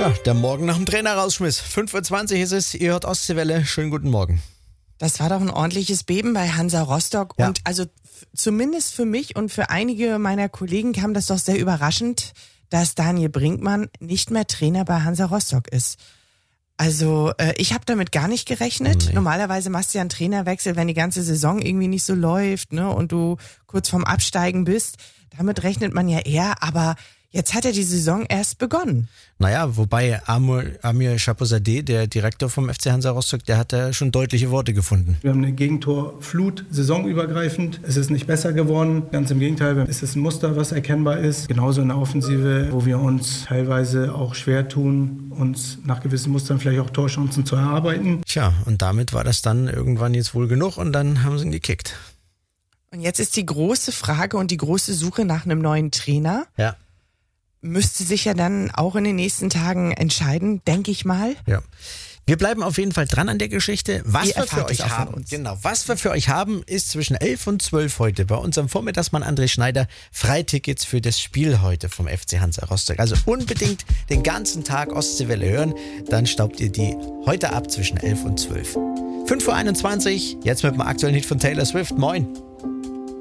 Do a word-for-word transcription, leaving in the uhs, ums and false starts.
Ja, der Morgen nach dem Trainer-Rausschmiss. fünf Uhr zwanzig ist es, ihr hört Ostseewelle. Schönen guten Morgen. Das war doch ein ordentliches Beben bei Hansa Rostock. Ja. Und also f- zumindest für mich und für einige meiner Kollegen kam das doch sehr überraschend, dass Daniel Brinkmann nicht mehr Trainer bei Hansa Rostock ist. Also äh, ich habe damit gar nicht gerechnet. Nee. Normalerweise machst du ja einen Trainerwechsel, wenn die ganze Saison irgendwie nicht so läuft, ne, und du kurz vorm Absteigen bist. Damit rechnet man ja eher, aber jetzt hat er die Saison erst begonnen. Naja, wobei Amir, Amir Chaposadeh, der Direktor vom F C Hansa Rostock, der hat da schon deutliche Worte gefunden. Wir haben eine Gegentorflut saisonübergreifend. Es ist nicht besser geworden. Ganz im Gegenteil, es ist ein Muster, was erkennbar ist. Genauso in der Offensive, wo wir uns teilweise auch schwer tun, uns nach gewissen Mustern vielleicht auch Torchancen zu erarbeiten. Tja, und damit war das dann irgendwann jetzt wohl genug und dann haben sie ihn gekickt. Und jetzt ist die große Frage und die große Suche nach einem neuen Trainer. Ja. Müsste sich ja dann auch in den nächsten Tagen entscheiden, denke ich mal. Ja. Wir bleiben auf jeden Fall dran an der Geschichte. Was Ihr wir für erfahrt es euch auch von haben, uns. genau, was wir für euch haben, ist zwischen elf und zwölf heute bei unserem Vormittagsmann André Schneider Freitickets für das Spiel heute vom F C Hansa Rostock. Also unbedingt den ganzen Tag Ostseewelle hören, dann staubt ihr die heute ab zwischen elf und zwölf. fünf Uhr einundzwanzig, jetzt mit dem aktuellen Hit von Taylor Swift. Moin.